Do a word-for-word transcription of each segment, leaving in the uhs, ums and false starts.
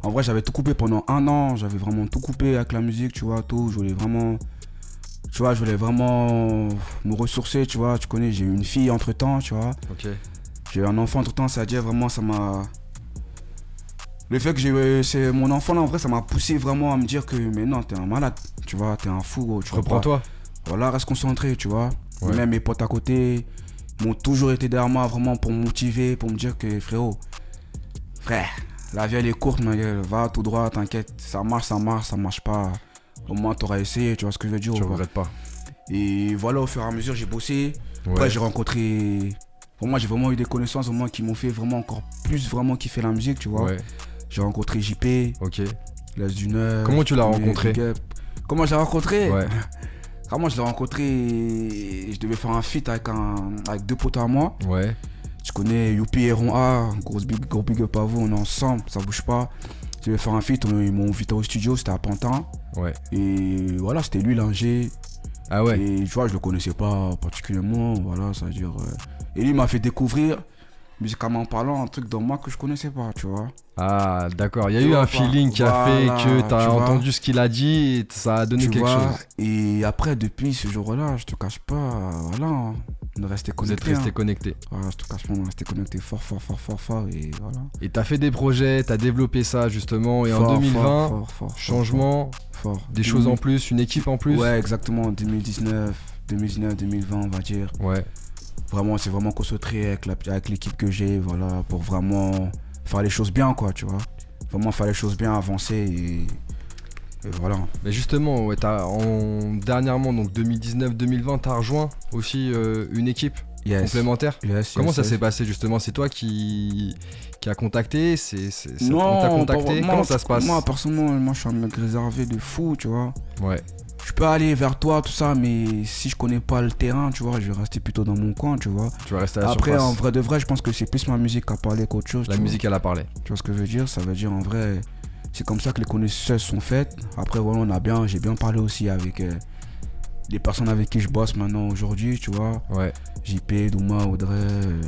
En vrai, j'avais tout coupé pendant un an. J'avais vraiment tout coupé avec la musique, tu vois, tout. Je voulais vraiment... Tu vois, je voulais vraiment me ressourcer, tu vois. Tu connais, j'ai eu une fille entre-temps, tu vois. Ok. J'ai eu un enfant entre-temps, c'est-à-dire vraiment, ça m'a... Le fait que j'ai eu c'est mon enfant, là, en vrai, ça m'a poussé vraiment à me dire que, mais non, t'es un malade, tu vois, t'es un fou, gros. Tu Reprends-toi. Voilà, reste concentré, tu vois. Ouais. Même mes potes à côté m'ont toujours été derrière moi, vraiment, pour me motiver, pour me dire que, frérot, frère, la vie, elle est courte, ma gueule, va tout droit, t'inquiète, ça marche, ça marche, ça marche pas. Au moins, t'auras essayé, tu vois ce que je veux dire. Tu regrettes pas. Et voilà, au fur et à mesure, j'ai bossé. Ouais. Après, j'ai rencontré... Pour moi, j'ai vraiment eu des connaissances au moins qui m'ont fait vraiment encore plus vraiment kiffer la musique, tu vois. Ouais. J'ai rencontré J P, Ok. l'As du Neuf. Comment tu l'as les- rencontré? les gars. Comment je l'ai rencontré? Ouais. Comment je l'ai rencontré? Je devais faire un feat avec, un... avec deux potes à moi. Ouais. Tu connais Youpi et Ron A, grosse big, gros big up à vous, on est ensemble, ça bouge pas. Je devais faire un feat, on- ils m'ont invité au studio, c'était à Pantin. Ouais. Et voilà, c'était lui l'ingé. Ah ouais. Et tu vois, je le connaissais pas particulièrement, voilà, ça veut dire... euh, Et lui il m'a fait découvrir, musicalement parlant, un truc dans moi que je connaissais pas, tu vois. Ah d'accord, il y a Tu eu vois un pas. feeling qui a Voilà, fait que t'as tu vois. entendu ce qu'il a dit et ça a donné Tu quelque vois, chose. et après, depuis ce jour-là, je te cache pas, voilà, on est resté Vous êtes connectés. restés hein. connectés. Voilà, je te cache pas, on est resté connectés fort, fort, fort, fort, fort, et voilà. Et t'as fait des projets, t'as développé ça justement et en Fort, deux mille vingt, fort, fort, fort, changement, fort, fort. des choses en plus, une équipe en plus. Ouais, exactement, deux mille dix-neuf, deux mille dix-neuf, deux mille vingt, on va dire. Ouais. Vraiment, c'est vraiment concentré avec, la, avec l'équipe que j'ai, voilà, pour vraiment faire les choses bien, quoi, tu vois. Vraiment faire les choses bien, avancer et, et voilà. Mais justement, ouais, t'as en dernièrement donc deux mille dix-neuf deux mille vingt, t'as rejoint aussi euh, une équipe Yes. complémentaire. Yes, Comment yes, ça yes. s'est passé justement? C'est toi qui qui a contacté, c'est c'est c'est- Non, on t'a contacté. pas- Comment moi, ça se passe? Moi, personnellement, moi, je suis un mec réservé de fou, tu vois. Ouais. Je peux aller vers toi, tout ça, mais si je connais pas le terrain, tu vois, je vais rester plutôt dans mon coin, tu vois. Tu vas rester à la Après, surface. en vrai de vrai, je pense que c'est plus ma musique qui a parlé qu'autre chose. La tu musique, elle a parlé. vois. Tu vois ce que je veux dire? Ça veut dire, en vrai, c'est comme ça que les connaissances sont faites. Après, voilà, on a bien, j'ai bien parlé aussi avec euh, les personnes avec qui je bosse maintenant aujourd'hui, tu vois. Ouais. J P, Douma, Audrey, euh,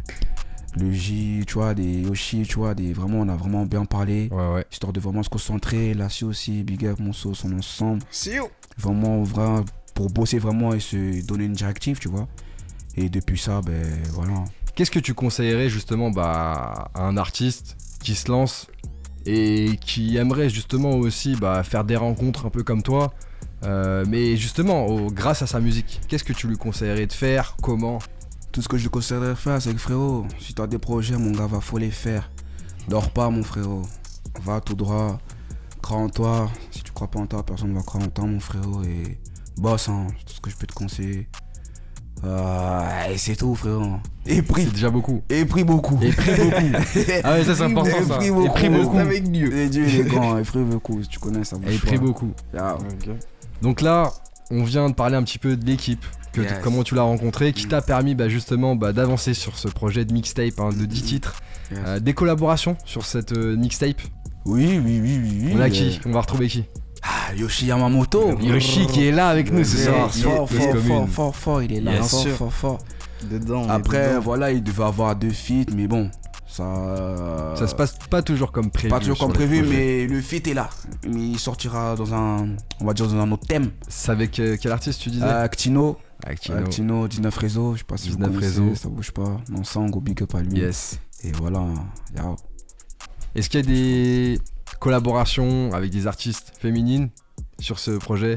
le J, tu vois, des Yoshi, tu vois, des, vraiment, on a vraiment bien parlé. Ouais, ouais. Histoire de vraiment se concentrer. Là, si aussi, Big Up, mon sauce, on est ensemble. Vraiment, vraiment, pour bosser vraiment et se donner une directive, tu vois. Et depuis ça, ben voilà. Qu'est-ce que tu conseillerais justement bah, à un artiste qui se lance et qui aimerait justement aussi bah, faire des rencontres un peu comme toi, euh, mais justement au- grâce à sa musique? Qu'est-ce que tu lui conseillerais de faire? Comment? Tout ce que je te conseillerais de faire, c'est que frérot, si t'as des projets, mon gars, va faut les faire. Dors pas, mon frérot. Va tout droit. Crois en toi. Si tu crois pas en toi, personne ne va croire en toi, mon frérot. Et bosse, hein. C'est tout ce que je peux te conseiller. Euh, et c'est tout, frérot. Et prie. C'est déjà beaucoup. Et prie beaucoup. Et prie beaucoup. Ah ouais, ça c'est important Et ça. prie Et beaucoup. prie beaucoup. Avec Dieu. Et Dieu, il est grand. Et prie beaucoup. Tu connais ça. Et prie beaucoup. Yeah. Donc là, on vient de parler un petit peu de l'équipe, que Yes. t- comment tu l'as rencontré, qui t'a permis bah, justement bah, d'avancer sur ce projet de mixtape hein, de dix titres. Yes. Euh, des collaborations sur cette euh, mixtape. Oui, oui, oui, oui. oui. On a euh, qui? On va retrouver qui? Ah, Yoshi Yamamoto. Yoshi qui est là avec nous ce Ouais, soir. il est sur Fort, Cause fort, Commune. fort, fort, fort, il est là. Yes. Fort, Sûr. fort, fort. Dedans. on est Après, dedans. voilà, il devait avoir deux feats, mais bon, ça. Ça se passe pas toujours comme prévu. Pas toujours sur comme les prévu, projets. mais le feat est là. Mais il sortira dans un, on va dire dans un autre thème. C'est avec euh, quel artiste tu disais? Euh, Actino, Avec Tino. Actino, dix-neuf réseaux, je sais pas si dix-neuf vous connaissez, réseaux. ça bouge pas. Non, sang, go big up à lui. Yes. Et voilà, yao. Est-ce qu'il y a des collaborations avec des artistes féminines sur ce projet?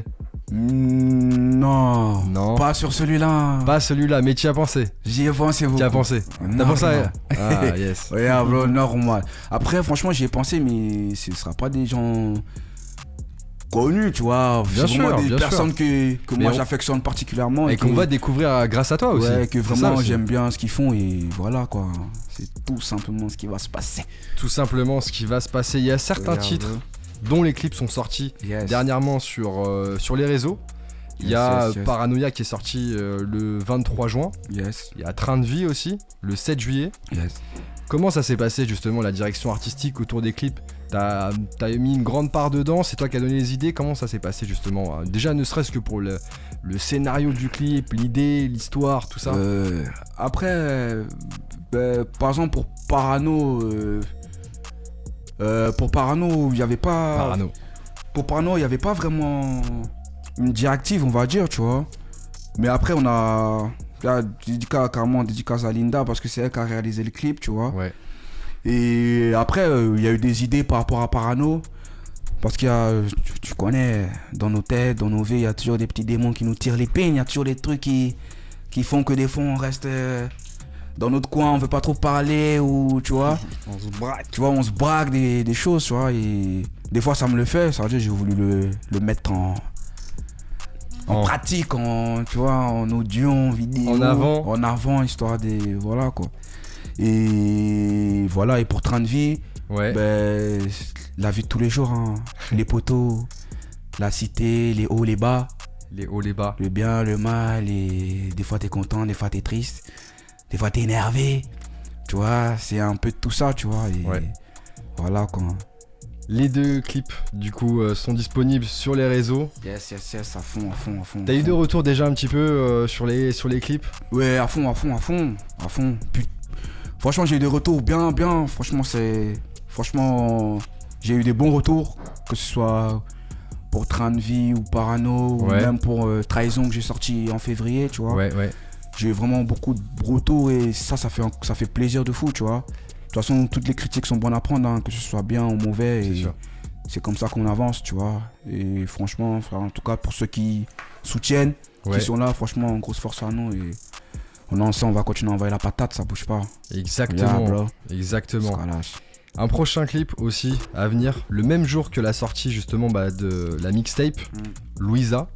Mm, non, Non. pas sur celui-là. Pas celui-là, mais tu y as pensé. J'y ai pensé beaucoup. Tu y as pensé. T'as pensé à... Ah, yes. Ouais, bro, normal. Après, franchement, j'y ai pensé, mais ce sera pas des gens connus, tu vois. Bien C'est vraiment sûr, des bien personnes que, que Mais moi on- j'affectionne particulièrement. Et qu'on que- va découvrir euh, grâce à toi aussi. Ouais, que C'est ça vraiment aussi. j'aime bien ce qu'ils font et voilà quoi. C'est tout simplement ce qui va se passer. Tout simplement ce qui va se passer. Il y a certains Regarde. titres dont les clips sont sortis Yes. dernièrement sur, euh, sur les réseaux. Il y Yes, a yes, yes. Paranoia qui est sorti euh, le vingt-trois juin. Yes, Il y a Train de vie aussi, le sept juillet. yes. Comment ça s'est passé justement la direction artistique autour des clips? T'as as mis une grande part dedans, c'est toi qui as donné les idées. Comment ça s'est passé justement? Déjà ne serait-ce que pour le, le scénario du clip, l'idée, l'histoire, tout ça. Euh, après, euh, ben, par exemple pour Parano, euh, Euh, pour Parano, il n'y avait pas. Parano. Pour Parano, il n'y avait pas vraiment une directive, on va dire, tu vois. Mais après, on a. Là, dédicace, carrément dédicace à Linda parce que c'est elle qui a réalisé le clip, tu vois. Ouais. Et après, euh, il y a eu des idées par rapport à Parano. Parce qu'il y a, tu, tu connais, dans nos têtes, dans nos vies, il y a toujours des petits démons qui nous tirent les pines. Il y a toujours des trucs qui, qui font que des fois on reste euh, dans notre coin, on veut pas trop parler ou tu vois. On se braque. Tu vois, on se braque des, des choses, tu vois. Et des fois ça me le fait, ça veut dire j'ai voulu le, le mettre en, en En- pratique, en, tu vois, en audio, en vidéo. En avant. En avant, histoire des. Voilà quoi. Et voilà, et pour Train de vie. Ouais. Ben, la vie de tous les jours, hein. Les poteaux, la cité, les hauts, les bas, Les hauts, les bas. le bien, le mal, et des fois t'es content, des fois t'es triste, des fois t'es énervé, tu vois, c'est un peu de tout ça, tu vois, et Ouais. voilà quoi. Les deux clips, du coup, euh, sont disponibles sur les réseaux. Yes, yes, yes, à fond, à fond, à fond. T'as à eu fond. des retours déjà un petit peu euh, sur, les, sur les clips? Ouais, à fond, à fond, à fond, à fond. Put- Franchement, j'ai eu des retours bien, bien, franchement, c'est... Franchement, j'ai eu des bons retours, que ce soit pour Train de vie ou Parano, ou Ouais. même pour euh, Trahison que j'ai sorti en février, tu vois. Ouais, ouais. J'ai eu vraiment beaucoup de retours et ça, ça fait, ça fait plaisir de fou, tu vois. De toute façon, toutes les critiques sont bonnes à prendre, hein, que ce soit bien ou mauvais. C'est Et sûr. c'est comme ça qu'on avance, tu vois. Et franchement, frère, en tout cas, pour ceux qui soutiennent, Ouais. qui sont là, franchement, grosse force à nous. Et on est ensemble, on va continuer à envoyer la patate, ça bouge pas. Exactement. Yeah, bro. Exactement. Ça lâche. Un prochain clip aussi à venir, le même jour que la sortie justement bah, de la mixtape, Mm. Louisa,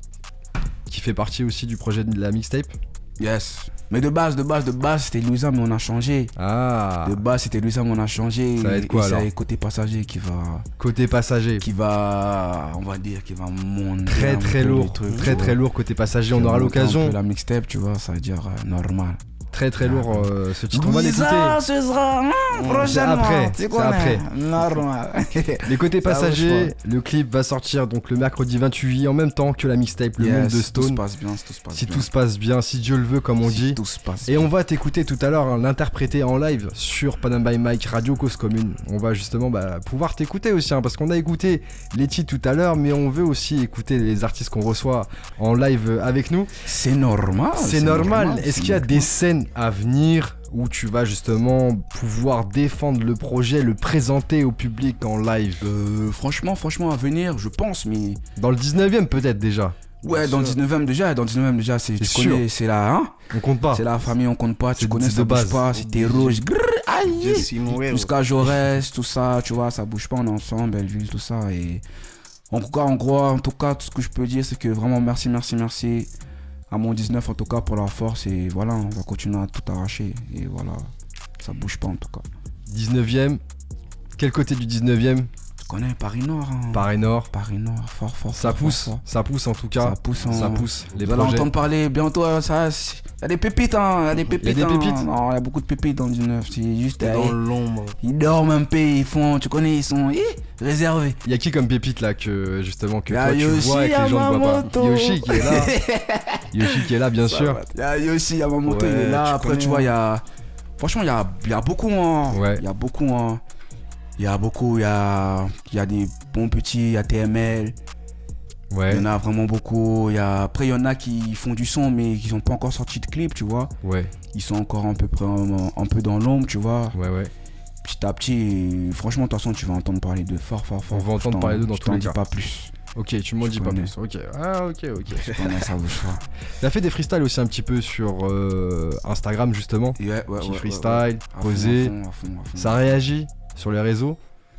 qui fait partie aussi du projet de la mixtape. Yes. Mais de base, de base, de base, c'était Louisa, mais on a changé. Ah, De base, c'était Louisa, mais on a changé. Ça va être Et- quoi, et alors c'est côté passager qui va, côté passager. qui va, on va dire, qui va monter. Très un très peu les lourd, trucs, très tu très vois. lourd côté passager, on Qui va aura monter un l'occasion. peu La mixtape, tu vois, ça veut dire euh, normal. Très très lourd euh, ce titre, on va Louisa, l'écouter. ce sera hum, C'est prochainement. après, tu c'est connais. après. Normal. Les côtés Ça, ouais, passagers, je le clip va sortir donc le mercredi vingt-huit juillet en même temps que la mixtape Le Monde Yes, de si tout se Stone. passe bien, si tout se passe Si bien. tout se passe bien, si Dieu le veut comme on Si dit. tout se passe Et bien. on va t'écouter tout à l'heure, hein, l'interpréter en live sur Panam by Mike, Radio Cause Commune. On va justement bah, pouvoir t'écouter aussi, hein, parce qu'on a écouté les titres tout à l'heure, mais on veut aussi écouter les artistes qu'on reçoit en live avec nous. C'est normal. C'est normal. Est-ce c'est qu'il y a normal. des scènes à venir où tu vas justement pouvoir défendre le projet, le présenter au public en live? Euh, franchement, franchement, à venir, je pense, mais. Dans le dix-neuvième peut-être déjà. Ouais, Bien dans le sûr. dix-neuvième déjà, dans le dix-neuvième déjà, c'est, tu C'est connais, c'est la, hein, On compte pas. c'est la famille, on compte pas, tu C'est- connais, c'est ça de bouge base. pas, c'était rouge, grrr, aïe, Jesse Noël. jusqu'à Jaurès, tout ça, tu vois, ça bouge pas, on est ensemble, Belleville, tout ça, et en tout cas, en gros, en tout cas, tout ce que je peux dire, c'est que vraiment, merci, merci, merci à mon dix-neuf, en tout cas, pour la force, et voilà, on va continuer à tout arracher, et voilà, ça bouge pas, en tout cas. dix-neuvième. Quel côté du dix-neuvième? Tu connais Paris Nord, hein. Paris Nord. Paris Nord, fort, fort, Ça fort, pousse, fort, fort. ça pousse en tout cas. Ça pousse, en... Ça pousse les Vous allez projets. entendre parler bientôt, euh, ça, il y a des pépites, hein, il y a des pépites. des hein. pépites Non, il y a beaucoup de pépites dans le dix-neuf, c'est juste, euh, Dans l'ombre. ils dorment un peu, ils font, tu connais, ils sont hi, réservés. Il y a qui comme pépite là que justement que Y a toi tu Yoshi vois et que les gens ne voient pas? Yamamoto. Yoshi qui est là. Yoshi qui est là bien sûr. Il y a Yoshi Yamamoto, Ouais, il est là, tu après connais, tu vois, il y a, franchement, il y a, il y a beaucoup, hein. Ouais. Il y a beaucoup, hein. Il y a beaucoup, il y a, il y a des bons petits, il y a T M L. Il Ouais, y en a vraiment beaucoup. Il y a... Après, il y en a qui font du son, mais qui n'ont pas encore sorti de clip, tu vois. ouais, Ils sont encore un peu, près- un, un peu dans l'ombre, tu vois. ouais, ouais. Petit à petit, franchement, de toute façon, tu vas entendre parler d'eux fort, fort, fort. On va Je entendre t'en- parler d'eux dans je tous t'en les dis cas. pas plus. Ok, tu m'en Je dis pas connais. plus. Ok, ah ok, ok. Je connais, ça bouge pas. Il a fait des freestyles aussi un petit peu sur euh, Instagram justement. Ouais, ouais, Petit ouais, freestyle, ouais, ouais. À fond, posé. à fond, à fond, à fond. Ça réagit sur les réseaux.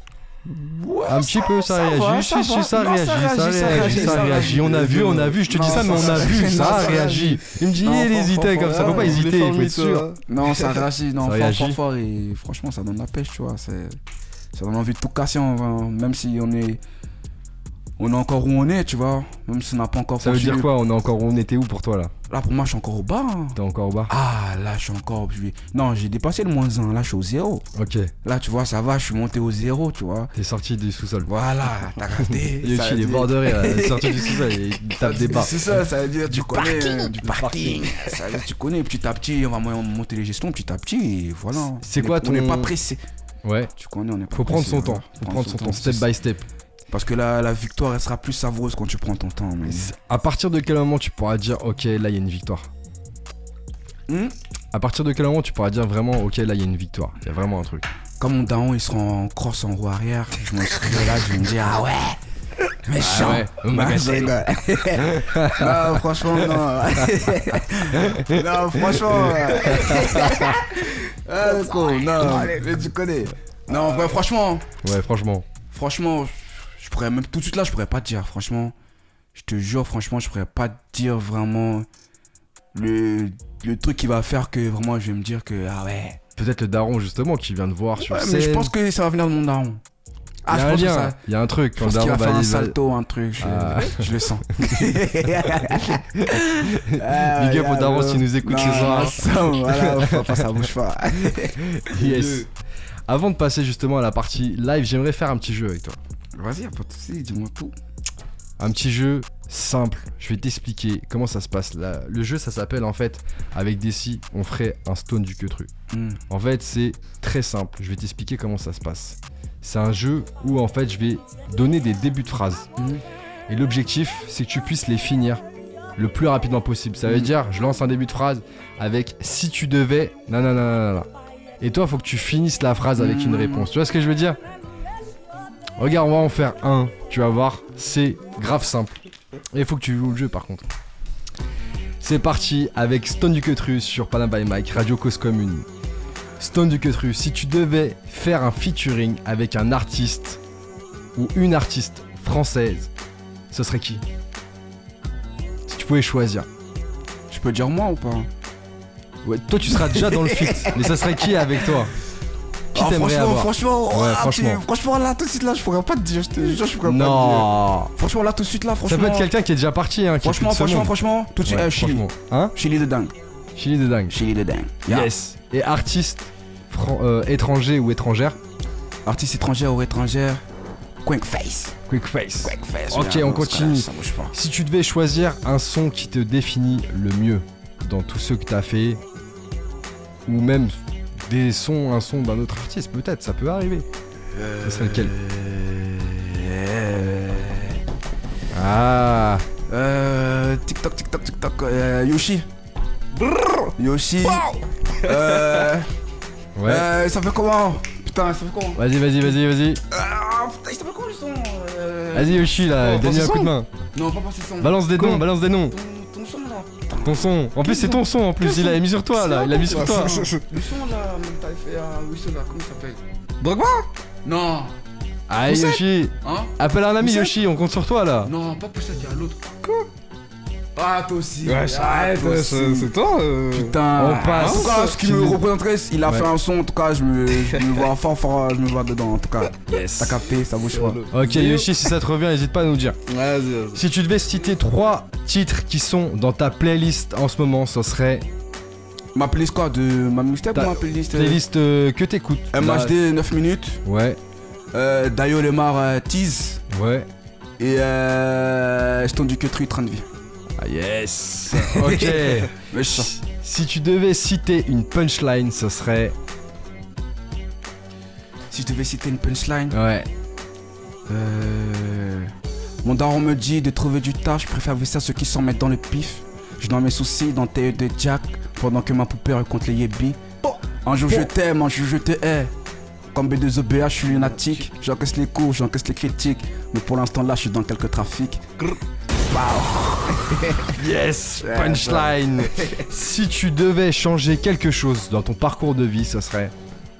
Ouais, Un petit peu, ça, réagit. va, Si, si, va. ça Non, réagit, ça réagit, ça réagit. On a vu, on a vu. Je te dis Non, ça, mais on a vu. non, Ça ça réagit. Il me dit, Non, il fort, hésitait fort, comme ça. fort. Faut pas Ouais, hésiter, il faut être sûr. Non, ça réagit, non, Ça fort, réagit. fort, fort. Et franchement, ça donne la pêche, tu vois. C'est... Ça donne envie de tout casser, en vrai, même si on est... On est encore où on est, tu vois. Même si on n'a pas encore Ça veut franchi dire le- quoi? On est encore, on était où pour toi là? Là, pour moi, je suis encore au bas. hein. T'es encore au bas? Ah, là, je suis encore... je vais- Non, j'ai dépassé le moins un. Là, je suis au zéro. Ok. Là, tu vois, ça va, je suis monté au zéro, tu vois. T'es sorti du sous-sol. Voilà, t'as capté. Yoshi, Ça il est veut dire- bord de rire. Il est sorti du sous-sol et il tape des barres. C'est ça, ça veut dire tu connais parking, du du parking. Ça veut dire tu connais petit à petit, on va monter les gestions petit à petit et voilà. C'est On est- quoi On n'est ton- pas pressé. Ouais. Tu connais, on est pas Faut prendre pressé, son voilà. temps. Faut prendre son temps, step by step. Parce que la, la victoire, elle sera plus savoureuse quand tu prends ton temps. Mais... À partir de quel moment tu pourras dire, ok, là il y a une victoire? Hmm À partir de quel moment tu pourras dire vraiment, ok, là il y a une victoire? Il y a vraiment un truc. Comme mon daron, il sera en crosse en roue arrière, je me serai là, je vais me dire, ah ouais, méchant. Ah ouais, oh, Bah, je rigole. Non, franchement, non. Non, franchement. Ah, le con, non, mais tu connais. Non, ouais, franchement, Ouais, franchement. franchement, je pourrais même tout de suite là, je pourrais pas te dire, franchement. Je te jure, franchement, je pourrais pas te dire vraiment le, le truc qui va faire que vraiment je vais me dire que, ah ouais. Peut-être le daron justement qui vient de voir sur Ouais, scène. mais je pense que ça va venir de mon daron. Ah, il y je a un pense que lien, ça. il y a un truc. Je Quand pense le qu'il daron va faire va un aller- salto, un truc, je, Ah. je le sens. Big up au daron s'il nous écoute ce soir. Ça, voilà, faut pas, ça bouge pas. Yes. Avant de passer justement à la partie live, j'aimerais faire un petit jeu avec toi. Vas-y, y'a pas de soucis, dis-moi tout. Un petit jeu simple. Je vais t'expliquer comment ça se passe. La- le jeu, ça s'appelle en fait, avec Desi, on ferait un stone du queutru. Mm. En fait, c'est très simple. Je vais t'expliquer comment ça se passe. C'est un jeu où en fait, je vais donner des débuts de phrases. Mm. Et l'objectif, c'est que tu puisses les finir le plus rapidement possible. Ça veut Mm. dire, je lance un début de phrase avec si tu devais, nanana. Et toi, faut que tu finisses la phrase avec une Mm. réponse. Tu vois ce que je veux dire? Regarde, on va en faire un. Tu vas voir, c'est grave simple. Et il faut que tu joues le jeu par contre. C'est parti avec Stone du Queutru sur Panam by Mike, Radio Cause Commune. Stone du Queutru, si tu devais faire un featuring avec un artiste ou une artiste française, ce serait qui? Si tu pouvais choisir. Je peux dire moi ou pas? Ouais, toi tu seras déjà dans le feat, mais ça serait qui avec toi? Qui Ah, t'aimerais franchement, avoir? franchement, Ouais, ah, franchement. tu- franchement, là, tout de suite, là, je pourrais pas te dire, je te jure, je pourrais pas te dire. Non. Franchement, là, tout de suite, là, Ça franchement. peut être quelqu'un qui est déjà parti, hein. Qui est Franchement, plus de ce franchement, monde. franchement, tout de suite, Ouais, euh, Chili. franchement. Hein? Chili de dingue. Chili de dingue. Chili de dingue. Yeah. Yes. Et artiste fran- euh, étranger ou étrangère? Artiste étrangère ou étrangère, Quick Face. Quick face. Quick Face. Ok, yeah, on dans ce continue. cas-là, Ça bouge pas. Si tu devais choisir un son qui te définit le mieux dans tous ceux que t'as fait, ou même des sons, un son d'un autre artiste, peut-être, ça peut arriver. Euh, Ce serait lequel? euh, Ah. Euh. TikTok, TikTok, TikTok. Euh, Yoshi. Brrr, Yoshi. Euh. Ouais. Euh, ça fait comment? Putain, ça fait comment? Vas-y, vas-y, vas-y, vas-y. Ah, putain, il s'appelle comment le son? Euh, Vas-y, Yoshi, là, Oh, donne-lui pense un au coup de son. main. Non, pas passer son. Balance des Comment noms, balance des noms. Ton, ton son là. Ton son. En plus, c'est ton son, en plus. Il a mis sur toi, là. Il a mis sur toi. Le son là, même t'avais fait à Wilson là, comment il s'appelle? Drogba? Non. Aïe, Poussette. Yoshi. Hein? Appelle un ami, Poussette. Yoshi. On compte sur toi, là. Non, pas Poussette, il y a l'autre. Quoi? Ah, toi aussi. Ouais, Ah, arrête, toi c'est aussi. c'est toi. euh. Putain. On passe. En tout cas, ce qui me représenterait, il a Ouais. fait un son, en tout cas, je me, je me vois fort, fort, je me vois dedans, en tout cas. Yes. T'as capté, ça bouge pas. Ok, Yoshi, si ça te revient, n'hésite pas à nous dire. Vas-y, vas-y. Si tu devais citer trois titres qui sont dans ta playlist en ce moment, ce serait Ma playlist quoi? De ma mixtape Ta ou ma playlist? euh, playlist euh, que t'écoutes. M H D neuf minutes. Ouais, Euh, Dayo Lemar euh, Tease. ouais. Et euh. Stone du Queutru, train de vie. Ah yes. Ok. Mais je si, si tu devais citer une punchline, ce serait. Si je devais citer une punchline. Ouais. Euh. Mon daron me dit de trouver du taf, je préfère ça ceux qui s'en mettent dans le pif. Je dans mes soucis dans T E de Jack, pendant que ma poupée raconte les yébis. Un jour je t'aime, un jour je te hais. Comme B deux O B H, je suis lunatique. J'encaisse les coups, j'encaisse les critiques. Mais pour l'instant là, je suis dans quelques trafics. Yes. Ouais, Punchline. Si tu devais changer quelque chose dans ton parcours de vie, ce serait.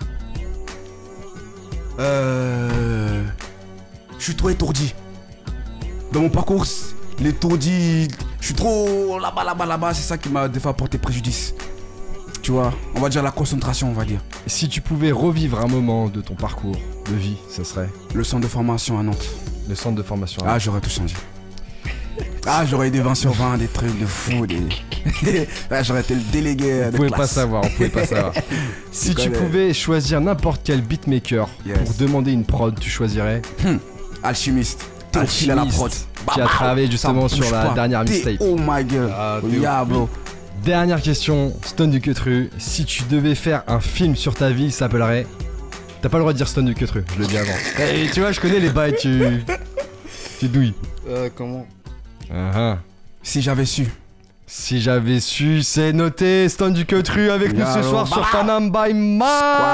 Euh. Je suis trop étourdi. Dans mon parcours, l'étourdi. Je suis trop là-bas, là-bas, là-bas. C'est ça qui m'a des fois porté préjudice. Tu vois, on va dire la concentration, on va dire. Si tu pouvais revivre un moment de ton parcours de vie, ce serait Le centre de formation à Nantes. le centre de formation. Ah, j'aurais tout changé. Ah, j'aurais eu des vingt sur vingt, des trucs de fou. Des... ah, j'aurais été le délégué On de pouvait classe. pas savoir, on pouvait pas savoir. Si tu connais. pouvais choisir n'importe quel beatmaker Yes. pour demander une prod, tu choisirais Alchimiste. Théophile à la prod. qui a travaillé justement Ça sur bouge la pas. dernière T'es- mixtape. Oh my god. Ah, Oh, t'es yeah, bro. Dernière question, Stone du Queutru. Si tu devais faire un film sur ta vie, il s'appellerait T'as pas le droit de dire Stone du Queutru, je le dis avant. Et tu vois, je connais les bails, tu. Tu douilles. Euh, comment Uh-huh. Si j'avais su. Si j'avais su, c'est noté. Stone du Queutru avec nous ce Yallo. soir sur Panam by Mike.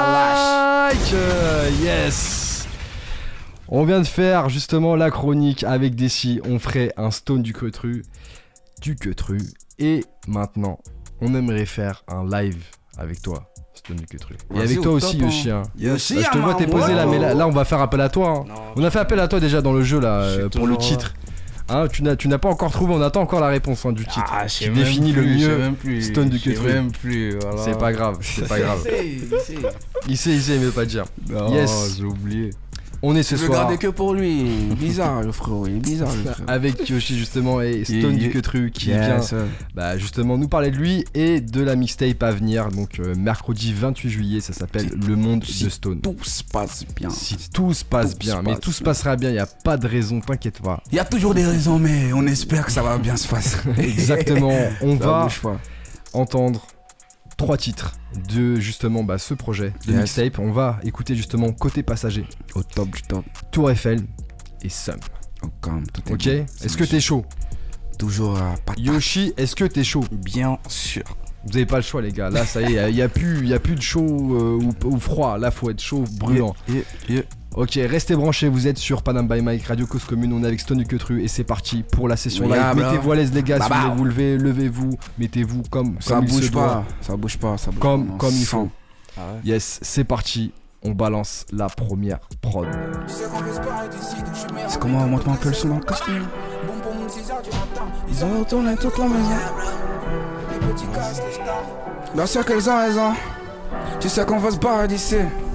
Euh, Yes. On vient de faire justement la chronique avec Desi. On ferait un Stone du Queutru, du Queutru. Et maintenant, on aimerait faire un live avec toi, Stone du Queutru. Et Vas-y, avec toi au aussi, top, hein. Yoshi. Hein. Yoshi, Bah, je te ah, vois, t'es maman. posé là, mais là, là, on va faire appel à toi. hein. Non, On a fait appel à toi déjà dans le jeu là Je suis euh, pour le toujours titre. Hein, tu n'as tu n'as pas encore trouvé, on attend encore la réponse hein, du titre. Ah, je sais tu même définis plus, le je sais mieux. même plus, Stone du je sais Queutru. même plus, voilà. C'est pas grave, c'est pas grave. Il sait, il sait. Il sait, il sait, il veut pas dire. Non, Yes. j'ai oublié. On est ce Je veux soir garder que pour lui. Bizarre, le frérot. Il est bizarre, le frérot. avec Yoshi justement et Stone Yeah, du yeah. Queutru qui Yes, vient sir. bah, justement nous parler de lui et de la mixtape à venir. Donc euh, mercredi vingt-huit juillet, ça s'appelle Le Monde si de Stone. Tout se passe bien. Si tout se passe Tout bien, se mais passe tout se bien. passera bien, il y a pas de raison, t'inquiète pas. Il y a toujours des raisons, mais on espère que ça va bien se passer. Exactement, on Ça va bouge pas. entendre trois titres de justement bah, ce projet de Yes. mixtape. On va écouter justement Côté Passager, Au top du top. Tour Eiffel et Sum. Au calme, tout est Ok, bon. est-ce que t'es chaud? Toujours à patate. Yoshi, est-ce que t'es chaud? Bien sûr. Vous avez pas le choix les gars, là ça y est, il y a plus, y a plus de chaud euh, ou, ou froid, là faut être chaud, brûlant. Yeah, yeah. Ok, restez branchés, vous êtes sur Panam by Mike, Radio Cause Commune, on est avec Stone du Queutru et c'est parti pour la session Oui, live. ah, bah. Mettez-vous à l'aise les gars, si Bah, vous bah. voulez vous lever, levez-vous, mettez-vous comme, Ça comme il se bouge doit. pas, ça bouge pas, ça bouge Comme- pas. On comme il sent. faut. Ah ouais. Yes, c'est parti, on balance la première prod. C'est comment, montre-moi un peu le son dans le costume. Ils ont retourné toute la maison. Bien sûr qu'elles ont raison. Tu sais qu'on va se barrer d'ici.